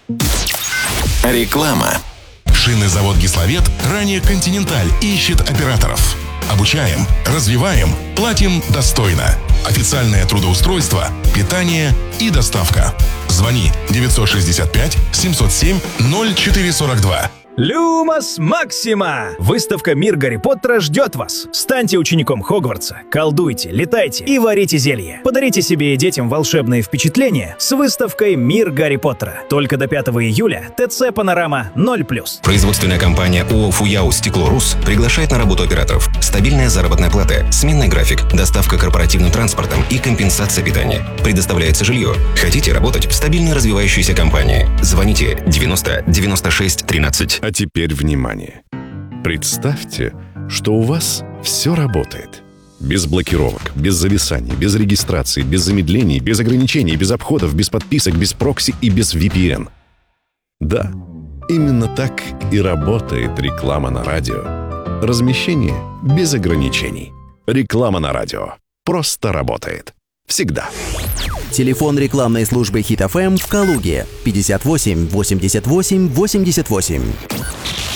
Реклама. Шинный завод «Гисловет», ранее «Континенталь», ищет операторов. Обучаем, развиваем, платим достойно. Официальное трудоустройство, питание и доставка. Звони 965 707 0442. Люмос Максима! Выставка «Мир Гарри Поттера» ждет вас. Станьте учеником Хогвартса, колдуйте, летайте и варите зелья. Подарите себе и детям волшебные впечатления с выставкой «Мир Гарри Поттера». Только до 5 июля. ТЦ «Панорама» 0+. Производственная компания ООО «Фуяу Стекло Рус» приглашает на работу операторов. Стабильная заработная плата, сменный график, доставка корпоративным транспортом и компенсация питания. Предоставляется жилье. Хотите работать в стабильно развивающейся компании? Звоните 90 96 13. А теперь внимание. Представьте, что у вас все работает. Без блокировок, без зависаний, без регистрации, без замедлений, без ограничений, без обходов, без подписок, без прокси и без VPN. Да, именно так и работает реклама на радио. Размещение без ограничений. Реклама на радио. Просто работает. Всегда. Телефон рекламной службы Hit FM в Калуге 58 88 88.